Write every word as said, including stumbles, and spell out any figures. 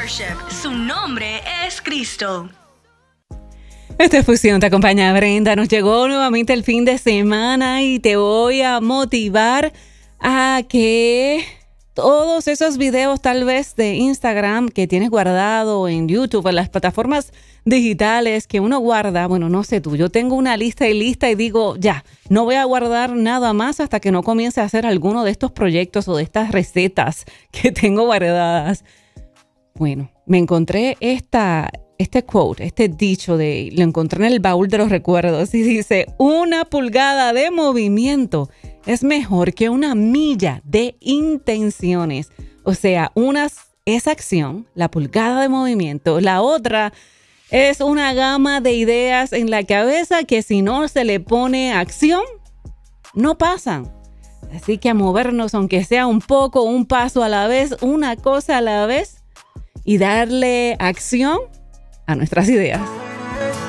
Worship. Su nombre es Cristo. Esta fusión te acompaña, Brenda. Nos llegó nuevamente el fin de semana y te voy a motivar a que todos esos videos tal vez de Instagram que tienes guardado en YouTube, en las plataformas digitales que uno guarda, bueno, no sé tú, yo tengo una lista y lista y digo, ya, no voy a guardar nada más hasta que no comience a hacer alguno de estos proyectos o de estas recetas que tengo guardadas. Bueno, me encontré esta, este quote, este dicho, de, lo encontré en el baúl de los recuerdos y dice, una pulgada de movimiento es mejor que una milla de intenciones. O sea, una es acción, la pulgada de movimiento, la otra es una gama de ideas en la cabeza que si no se le pone acción, no pasan. Así que a movernos, aunque sea un poco, un paso a la vez, una cosa a la vez, y darle acción a nuestras ideas.